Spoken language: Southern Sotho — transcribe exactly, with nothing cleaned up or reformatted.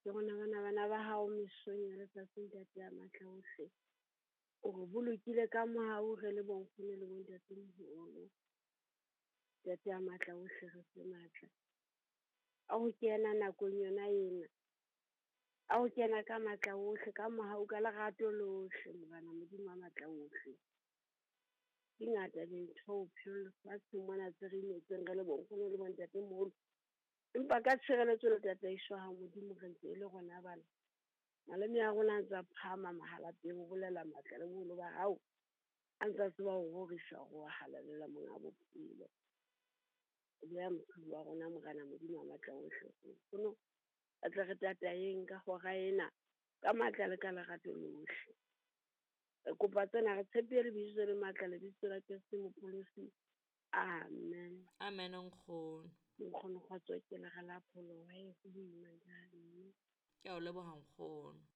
ke gona bana bana ba hao mesong ya letsatsing ntate ya matla ohle. O re bolokile ka mohau re le bonkgono le bontatemoholo. Ntate ya matla ohle re se matla. A ho kena nakong yona ena. A ho kena ka matla ohle, ka mohau, ka lerato lohle Morena Modimo wa matla ohle. Di ngata dintho bophelong lefatsheng mona tse re inetseng re le bonkgono le bontatemoholo. Empa ka tshireletso le tataiso ha Modimo re ntse e le rona bana. Malome a rona a ntse a phahama mahalateng ho bolela matla le boholo ba hao. A ntse a tseba ho rorisa hore wa halalela monga bophelo. O beha moqobi wa rona Morena Modimo wa matla ohle. Nkgono a tle re tatayeng ka hora ena ka matla le ka lerato lohle. Re kopa tsena re tshepile lebitso le matla lebitso la Keresty Mopolosi. Amen. Amen nkgono. Nkgono kgotso ke le re la pholo wa e boima jane. Ke a o leboha nkgono.